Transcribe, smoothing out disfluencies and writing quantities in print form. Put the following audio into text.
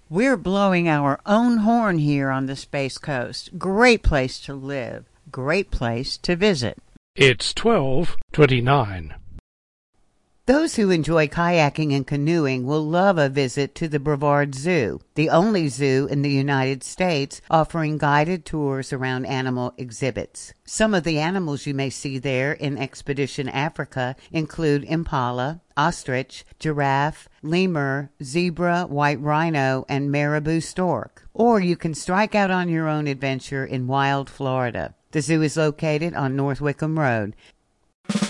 We're blowing our own horn here on the Space Coast. Great place to live. Great place to visit. It's 12:29. Those who enjoy kayaking and canoeing will love a visit to the Brevard Zoo, the only zoo in the United States offering guided tours around animal exhibits. Some of the animals you may see there in Expedition Africa include impala, ostrich, giraffe, lemur, zebra, white rhino, and marabou stork. Or you can strike out on your own adventure in wild Florida. The zoo is located on North Wickham Road.